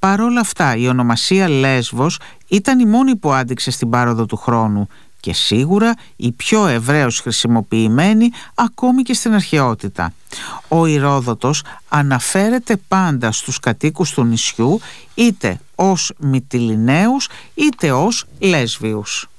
Παρ' όλα αυτά η ονομασία Λέσβος ήταν η μόνη που άντυξε στην πάροδο του χρόνου και σίγουρα η πιο ευρέως χρησιμοποιημένη ακόμη και στην αρχαιότητα. Ο Ηρόδοτος αναφέρεται πάντα στους κατοίκους του νησιού είτε ως Μυτιληναίους είτε ως Λέσβιους.